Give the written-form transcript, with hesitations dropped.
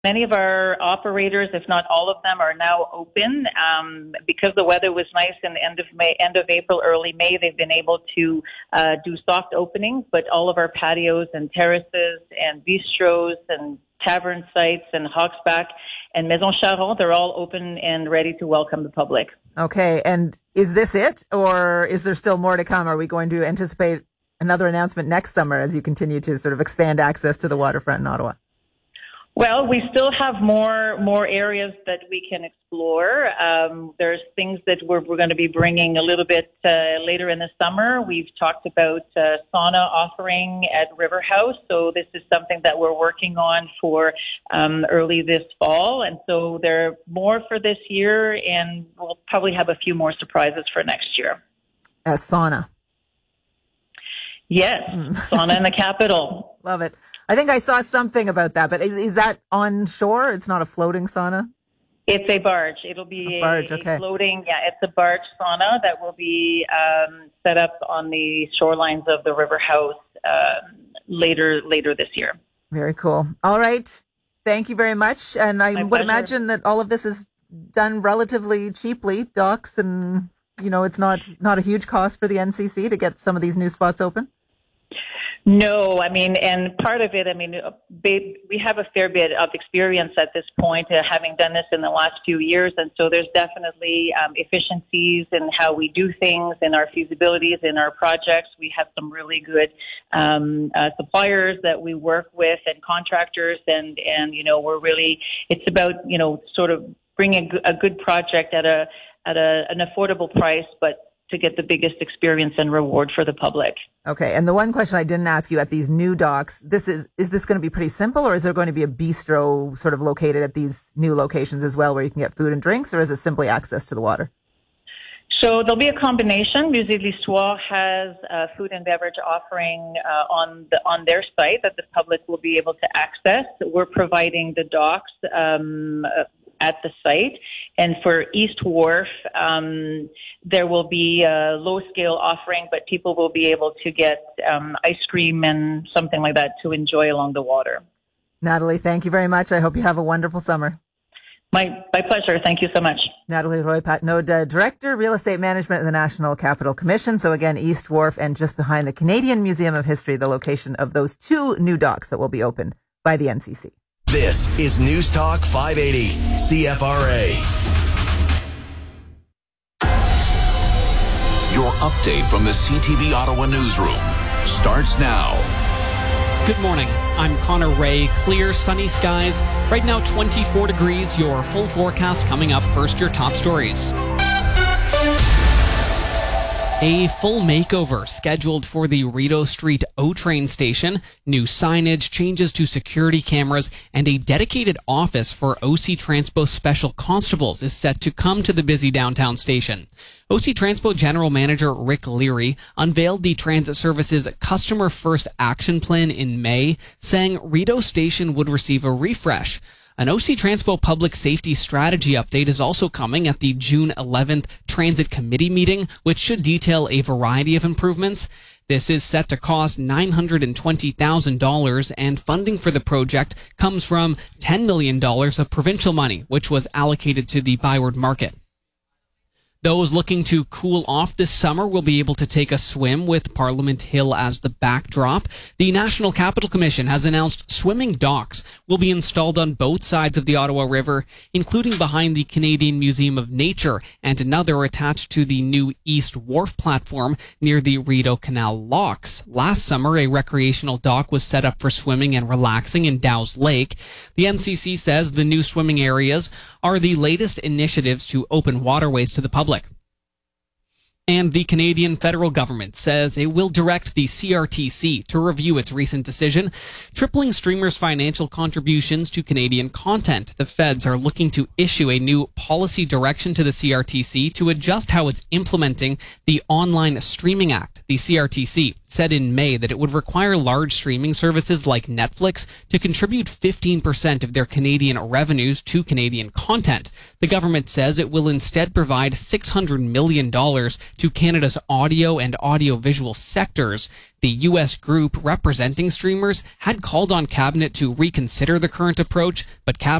Many of our operators, if not all of them, are now open. Because the weather was nice in the end of April, early May, they've been able to do soft openings, but all of our patios and terraces and bistros and tavern sites and Hawksback and Maison Charon, they're all open and ready to welcome the public. Okay, and is this it, or is there still more to come? Are we going to anticipate another announcement next summer as you continue to sort of expand access to the waterfront in Ottawa? Well, we still have more areas that we can explore. There's things that we're going to be bringing a little bit later in the summer. We've talked about sauna offering at River House, so this is something that we're working on for early this fall. And so there are more for this year, and we'll probably have a few more surprises for next year. A sauna. Yes, sauna in the capital. Love it. I think I saw something about that, but is that on shore? It's not a floating sauna? It's a barge. It'll be a floating, it's a barge sauna that will be set up on the shorelines of the River House later this year. Very cool. All right. Thank you very much. And I would imagine that all of this is done relatively cheaply, docks, and, it's not a huge cost for the NCC to get some of these new spots open? No, and part of it, we have a fair bit of experience at this point, having done this in the last few years, and so there's definitely efficiencies in how we do things, in our feasibilities, in our projects. We have some really good suppliers that we work with and contractors, and we're really, it's about, sort of bringing a good project at an affordable price, but to get the biggest experience and reward for the public. Okay, and the one question I didn't ask you at these new docks, is this going to be pretty simple, or is there going to be a bistro sort of located at these new locations as well where you can get food and drinks, or is it simply access to the water? So there'll be a combination. Musée de l'Histoire has a food and beverage offering on their site that the public will be able to access. We're providing the docks at the site. And for East Wharf, there will be a low-scale offering, but people will be able to get ice cream and something like that to enjoy along the water. Natalie, thank you very much. I hope you have a wonderful summer. My pleasure. Thank you so much. Natalie Roy-Patnaud, Director, Real Estate Management at the National Capital Commission. So again, East Wharf and just behind the Canadian Museum of History, the location of those two new docks that will be opened by the NCC. This is News Talk 580, CFRA. Your update from the CTV Ottawa newsroom starts now. Good morning. I'm Connor Ray. Clear, sunny skies. Right now, 24 degrees. Your full forecast coming up. First, your top stories. A full makeover scheduled for the Rideau Street O train station, new signage, changes to security cameras, and a dedicated office for OC Transpo Special Constables is set to come to the busy downtown station. OC Transpo General Manager Rick Leary unveiled the transit service's Customer First Action Plan in May, saying Rideau Station would receive a refresh. An OC Transpo Public Safety Strategy update is also coming at the June 11th Transit Committee meeting, which should detail a variety of improvements. This is set to cost $920,000, and funding for the project comes from $10 million of provincial money, which was allocated to the Byward Market. Those looking to cool off this summer will be able to take a swim with Parliament Hill as the backdrop. The National Capital Commission has announced swimming docks will be installed on both sides of the Ottawa River, including behind the Canadian Museum of Nature, and another attached to the new East Wharf platform near the Rideau Canal locks. Last summer, a recreational dock was set up for swimming and relaxing in Dow's Lake. The NCC says the new swimming areas are the latest initiatives to open waterways to the public. And the Canadian federal government says it will direct the CRTC to review its recent decision, tripling streamers' financial contributions to Canadian content. The feds are looking to issue a new policy direction to the CRTC to adjust how it's implementing the Online Streaming Act. The CRTC said in May that it would require large streaming services like Netflix to contribute 15% of their Canadian revenues to Canadian content. The government says it will instead provide $600 million to Canada's audio and audiovisual sectors. The U.S. group representing streamers had called on Cabinet to reconsider the current approach, but Cabinet